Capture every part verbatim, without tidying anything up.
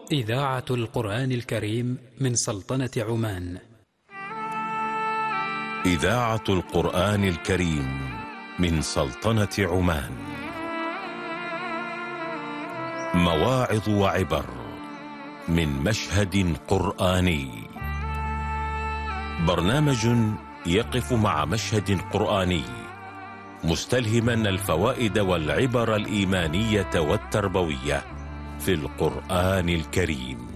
إذاعة القرآن الكريم من سلطنة عمان. إذاعة القرآن الكريم من سلطنة عمان. مواعظ وعبر من مشهد قرآني. برنامج يقف مع مشهد قرآني مستلهما الفوائد والعبر الإيمانية والتربوية في القرآن الكريم.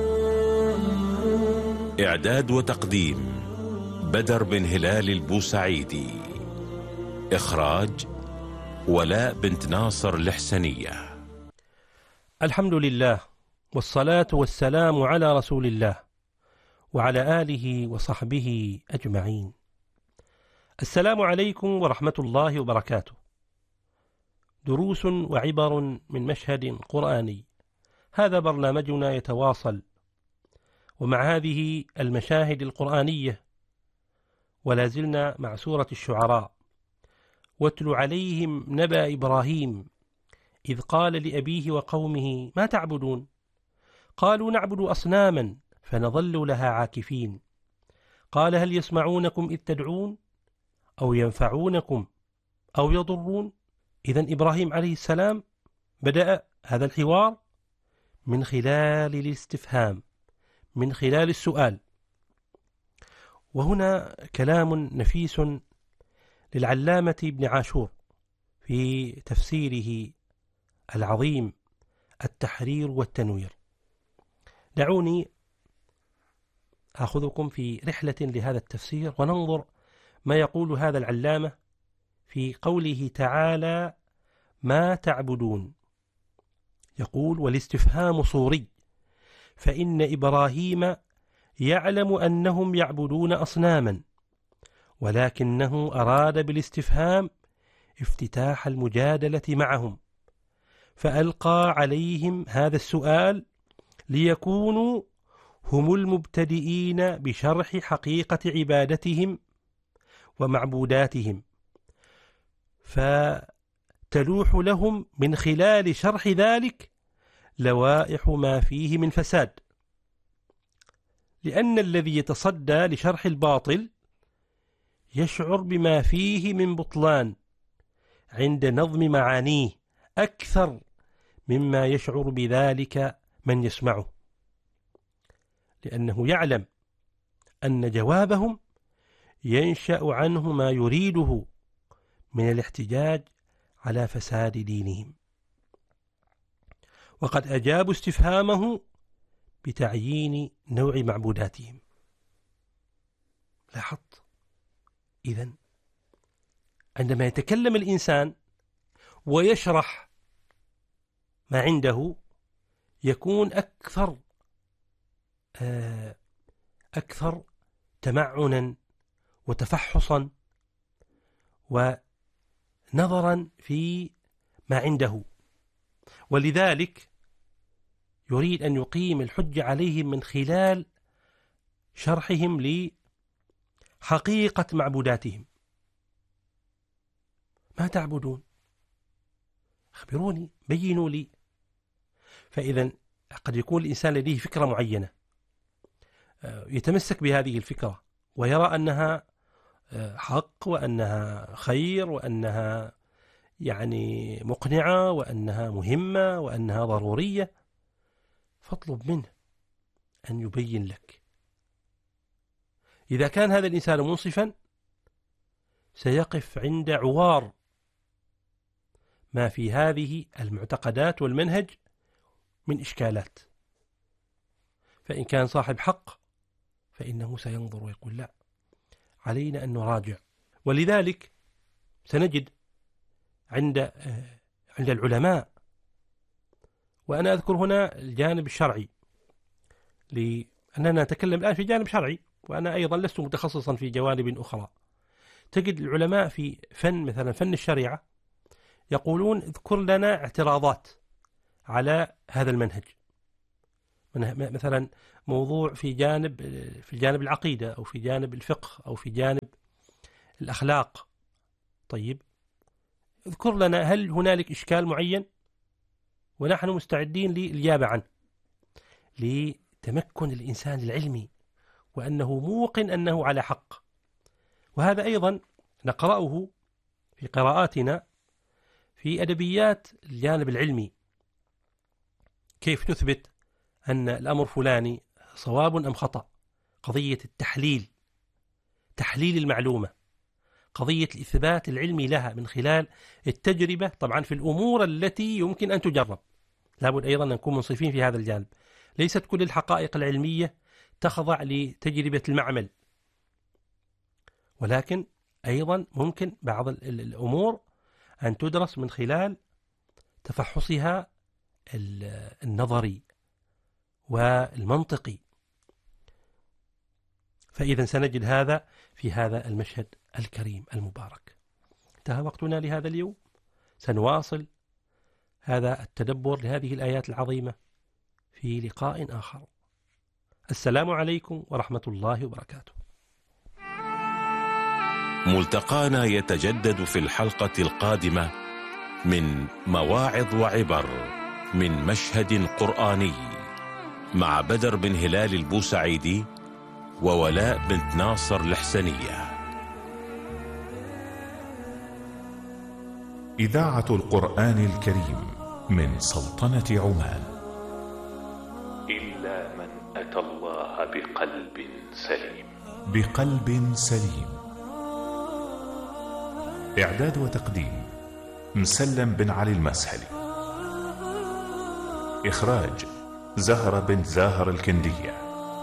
إعداد وتقديم بدر بن هلال البوسعيدي. إخراج ولاء بنت ناصر الحسنية. الحمد لله والصلاة والسلام على رسول الله وعلى آله وصحبه أجمعين. السلام عليكم ورحمة الله وبركاته. دروس وعبر من مشهد قرآني، هذا برنامجنا يتواصل ومع هذه المشاهد القرآنية، ولا زلنا مع سورة الشعراء. واتل عليهم نبأ إبراهيم إذ قال لأبيه وقومه ما تعبدون قالوا نعبد أصناما فنظل لها عاكفين قال هل يسمعونكم إذ تدعون أو ينفعونكم أو يضرون. إذن إبراهيم عليه السلام بدأ هذا الحوار من خلال الاستفهام، من خلال السؤال. وهنا كلام نفيس للعلامة ابن عاشور في تفسيره العظيم التحرير والتنوير. دعوني أخذكم في رحلة لهذا التفسير وننظر ما يقول هذا العلامة في قوله تعالى ما تعبدون. يقول والاستفهام صوري، فإن إبراهيم يعلم أنهم يعبدون أصناما، ولكنه أراد بالاستفهام افتتاح المجادلة معهم، فألقى عليهم هذا السؤال ليكونوا هم المبتدئين بشرح حقيقة عبادتهم ومعبوداتهم، فتلوح لهم من خلال شرح ذلك لوائح ما فيه من فساد، لأن الذي يتصدى لشرح الباطل يشعر بما فيه من بطلان عند نظم معانيه أكثر مما يشعر بذلك من يسمعه، لأنه يعلم أن جوابهم ينشأ عنه ما يريده من الاحتجاج على فساد دينهم. وقد أجابوا استفهامه بتعيين نوع معبوداتهم. لاحظت؟ إذن عندما يتكلم الإنسان ويشرح ما عنده يكون أكثر أكثر تمعنا وتفحصا ونظرا في ما عنده، ولذلك يريد أن يقيم الحجة عليهم من خلال شرحهم لحقيقة معبوداتهم. ما تعبدون؟ أخبروني، بينوا لي. فإذا قد يكون الإنسان لديه فكرة معينة يتمسك بهذه الفكرة ويرى أنها حق وأنها خير وأنها يعني مقنعة وأنها مهمة وأنها ضرورية، فاطلب منه أن يبين لك. إذا كان هذا الإنسان منصفا سيقف عند عوار ما في هذه المعتقدات والمنهج من إشكالات، فإن كان صاحب حق فإنه سينظر ويقول لا، علينا أن نراجع. ولذلك سنجد عند عند العلماء، وأنا أذكر هنا الجانب الشرعي لأننا نتكلم الآن في جانب شرعي، وأنا أيضا لست متخصصا في جوانب أخرى. تجد العلماء في فن مثلا فن الشريعة يقولون اذكر لنا اعتراضات على هذا المنهج، مثلا موضوع في جانب في جانب العقيدة أو في جانب الفقه أو في جانب الأخلاق. طيب اذكر لنا هل هنالك إشكال معين ونحن مستعدين للإجابة عنه. لتمكن الإنسان العلمي وأنه موقن أنه على حق. وهذا أيضا نقرأه في قراءاتنا في أدبيات الجانب العلمي، كيف نثبت أن الأمر فلاني صواب أم خطأ، قضية التحليل، تحليل المعلومة، قضية الإثبات العلمي لها من خلال التجربة، طبعا في الأمور التي يمكن أن تجرب. لابد أيضا أن نكون منصفين في هذا الجانب، ليست كل الحقائق العلمية تخضع لتجربة المعمل، ولكن أيضا ممكن بعض الأمور أن تدرس من خلال تفحصها النظري والمنطقي. فإذا سنجد هذا في هذا المشهد الكريم المبارك. انتهى وقتنا لهذا اليوم، سنواصل هذا التدبر لهذه الآيات العظيمة في لقاء آخر. السلام عليكم ورحمة الله وبركاته. ملتقانا يتجدد في الحلقة القادمة من مواعظ وعبر من مشهد قرآني مع بدر بن هلال البوسعيدي وولاء بنت ناصر الحسنية. إذاعة القرآن الكريم من سلطنة عمان. إلا من أتى الله بقلب سليم. بقلب سليم. إعداد وتقديم مسلم بن علي المسهلي. إخراج زهرة بنت زاهر الكندية.